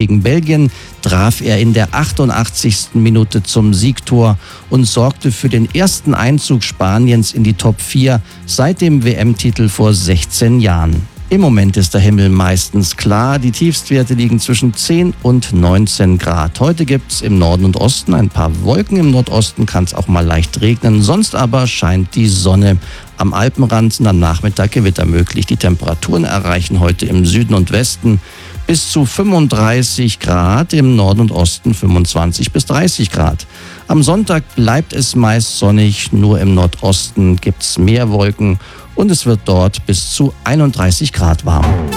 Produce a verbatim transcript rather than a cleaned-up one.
Gegen Belgien traf er in der achtundachtzigsten Minute zum Siegtor und sorgte für den ersten Einzug Spaniens in die Top vier seit dem W M-Titel vor sechzehn Jahren. Im Moment ist der Himmel meistens klar. Die Tiefstwerte liegen zwischen zehn und neunzehn Grad. Heute gibt es im Norden und Osten ein paar Wolken. Im Nordosten kann es auch mal leicht regnen. Sonst aber scheint die Sonne. Am Alpenrand sind am Nachmittag Gewitter möglich. Die Temperaturen erreichen heute im Süden und Westen bis zu fünfunddreißig Grad, im Norden und Osten fünfundzwanzig bis dreißig Grad. Am Sonntag bleibt es meist sonnig. Nur im Nordosten gibt es mehr Wolken und es wird dort bis zu einunddreißig Grad warm.